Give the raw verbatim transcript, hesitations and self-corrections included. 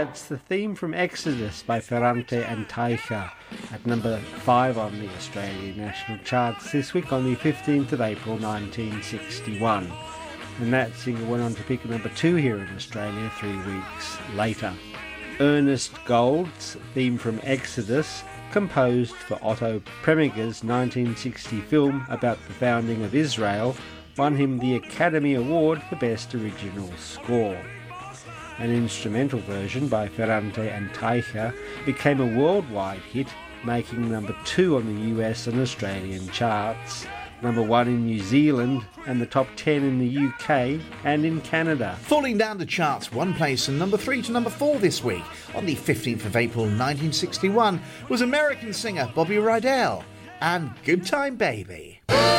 That's the theme from Exodus by Ferrante and Taifa at number five on the Australian national charts this week on the fifteenth of April nineteen sixty-one. And that single went on to pick number two here in Australia three weeks later. Ernest Gold's theme from Exodus, composed for Otto Preminger's nineteen sixty film about the founding of Israel, won him the Academy Award for Best Original Score. An instrumental version by Ferrante and Taifa became a worldwide hit, making number two on the U S and Australian charts, number one in New Zealand, and the top ten in the U K and in Canada. Falling down the charts one place from number three to number four this week, on the fifteenth of April nineteen sixty-one, was American singer Bobby Rydell and Good Time Baby.